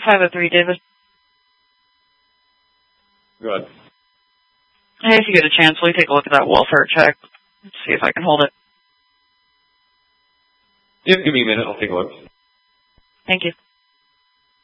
503, David. Go ahead. Hey, if you get a chance, will you take a look at that welfare check? See if I can hold it. Yeah, give me a minute. I'll take a look. Thank you.